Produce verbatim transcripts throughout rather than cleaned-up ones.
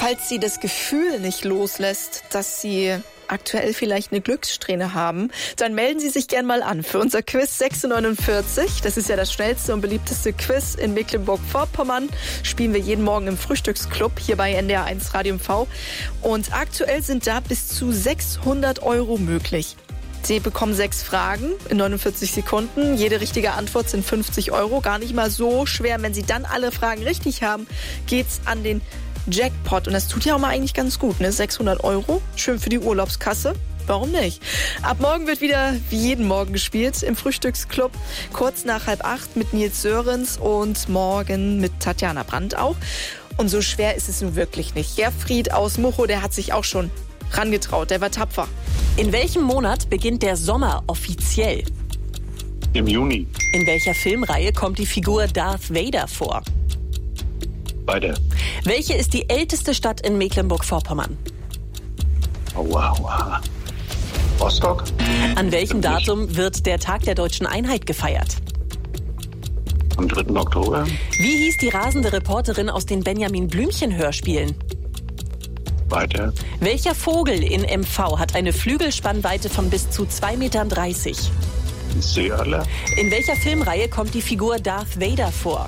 falls Sie das Gefühl nicht loslässt, dass Sie aktuell vielleicht eine Glückssträhne haben, dann melden Sie sich gern mal an für unser Quiz sechs Uhr neunundvierzig. Das ist ja das schnellste und beliebteste Quiz in Mecklenburg-Vorpommern. Spielen wir jeden Morgen im Frühstücksclub hier bei N D R eins Radio M V. Und aktuell sind da bis zu sechshundert Euro möglich. Sie bekommen sechs Fragen in neunundvierzig Sekunden. Jede richtige Antwort sind fünfzig Euro. Gar nicht mal so schwer. Wenn Sie dann alle Fragen richtig haben, geht's an den Jackpot. Und das tut ja auch mal eigentlich ganz gut, ne? sechshundert Euro. Schön für die Urlaubskasse. Warum nicht? Ab morgen wird wieder wie jeden Morgen gespielt im Frühstücksclub. Kurz nach halb acht mit Nils Sörensen und morgen mit Tatjana Brandt auch. Und so schwer ist es nun wirklich nicht. Gerfried aus Muchow, der hat sich auch schon rangetraut. Der war tapfer. In welchem Monat beginnt der Sommer offiziell? Im Juni. In welcher Filmreihe kommt die Figur Darth Vader vor? Weiter. Welche ist die älteste Stadt in Mecklenburg-Vorpommern? Oh, wow, wow. Rostock. An welchem Datum wird der Tag der Deutschen Einheit gefeiert? Am dritten Oktober. Wie hieß die rasende Reporterin aus den Benjamin Blümchen-Hörspielen? Weiter. Welcher Vogel in M V hat eine Flügelspannweite von bis zu zwei Komma dreißig Meter? Seeadler. In welcher Filmreihe kommt die Figur Darth Vader vor?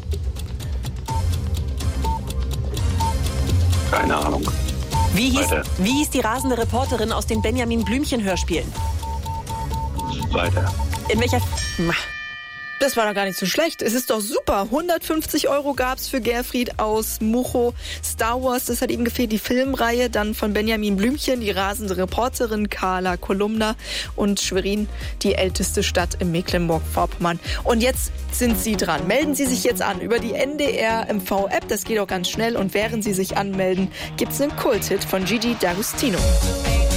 Keine Ahnung. Wie hieß, Weiter. wie hieß die rasende Reporterin aus den Benjamin Blümchen-Hörspielen? Weiter. In welcher... Das war doch gar nicht so schlecht. Es ist doch super. hundertfünfzig Euro gab's für Gerfried aus Muchow. Star Wars, das hat ihm gefehlt. Die Filmreihe dann von Benjamin Blümchen, die rasende Reporterin Carla Kolumna und Schwerin, die älteste Stadt in Mecklenburg-Vorpommern. Und jetzt sind Sie dran. Melden Sie sich jetzt an über die N D R M V-App. Das geht auch ganz schnell. Und während Sie sich anmelden, gibt's einen Kulthit von Gigi D'Agostino.